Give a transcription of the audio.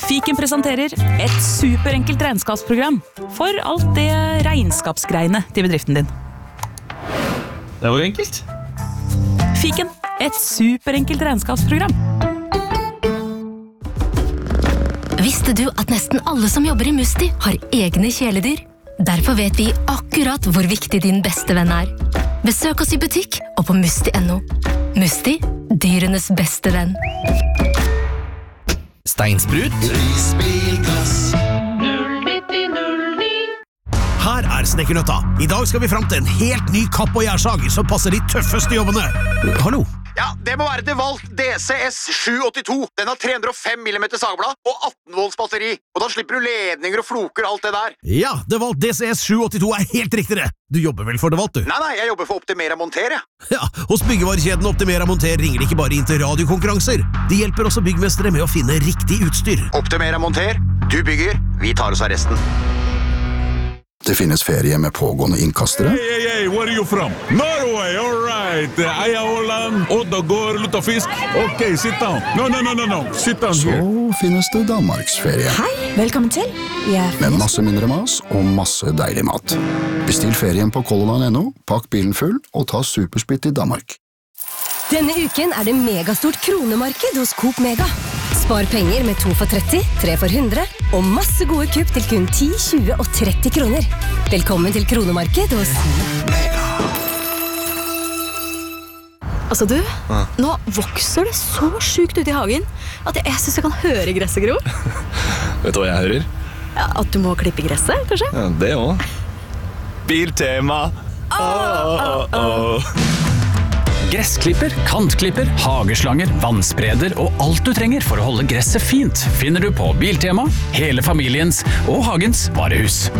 Fiken presenterer et superenkelt regnskapsprogram for alt det regnskapsgreiene til bedriften din. Det var jo enkelt. Fiken, et superenkelt regnskapsprogram. Visste du at nesten alle som jobber i Musti har egne kjæledyr? Derfor vet vi akkurat hvor viktig din beste venn er. Besøk oss i butikk og på musti.no. Musti, dyrenes beste venn. Steinsprut. Risbilglass. 09009. Her er Snekkernøtta. I dag skal vi frem til en helt ny kapp- og gjærsag som passer de tøffeste jobbene. Hallo? Ja, det må være DeWalt DCS 782. Den har 305 mm sagblad og 18 volts batteri. Og da slipper du ledninger og floker og alt det der. Ja, DeWalt DCS 782 er helt riktig det. Du jobber vel for DeWalt, du? Nei, jeg jobber for Optimera Monter, jeg. Ja, hos byggevarekjeden Optimera Monter ringer de ikke bare inn til radiokonkurranser. De hjelper også byggmestere med å finne riktig utstyr. Optimera Monter, du bygger, vi tar oss av resten. Det finnes ferie med pågående innkastere. Hey, where are you from? Norway, all right. Eia Åland, Oddagård, Luttafisk. Ok, sit down. No, sit down Så here. finnes det Danmarksferie. Hei, velkommen til. Med masse mindre mas og masse deilig mat. Bestill ferien på colorline.no, pakk bilen full og ta supersplitt i Danmark. Denne uken er det megastort kronemarked hos Coop Mega. Spar penger med 2 for 30, 3 for 100 og masse gode kupp til kun 10, 20 og 30 kroner. Velkommen til kronemarked hos Mega. Altså du, nå vokser det så sjukt ut i hagen at jeg synes jeg kan høre gresset gro. Vet du hva jeg hører? Ja, at du må klippe gresset, kanskje? Ja, det også. Biltema. Gressklipper, kantklipper, hageslanger, vannspreder og alt du trenger for å holde gresset fint finner du på Biltema, hele familiens og hagens varehus.